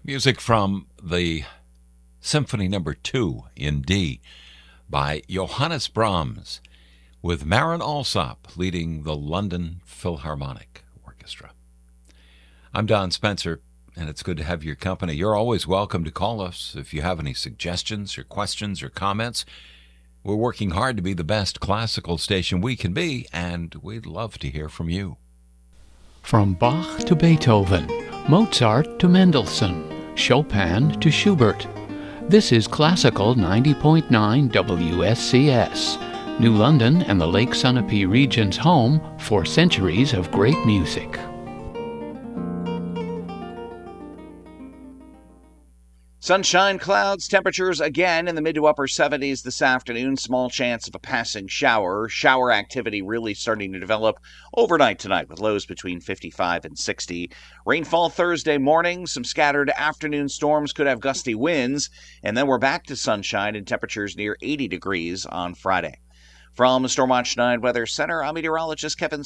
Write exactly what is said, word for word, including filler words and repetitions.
Music from the Symphony Number Two in D by Johannes Brahms, with Marin Alsop leading the London Philharmonic Orchestra. I'm Don Spencer, and it's good to have your company. You're always welcome to call us if you have any suggestions or questions or comments. We're working hard to be the best classical station we can be, and we'd love to hear from you. From Bach to Beethoven, Mozart to Mendelssohn, Chopin to Schubert. This is Classical ninety point nine W S C S, New London and the Lake Sunapee region's home for centuries of great music. Sunshine, clouds, temperatures again in the mid to upper seventies this afternoon. Small chance of a passing shower. Shower activity really starting to develop overnight tonight with lows between fifty-five and sixty. Rainfall Thursday morning. Some scattered afternoon storms could have gusty winds. And then we're back to sunshine and temperatures near eighty degrees on Friday. From the Stormwatch nine Weather Center, I'm meteorologist Kevin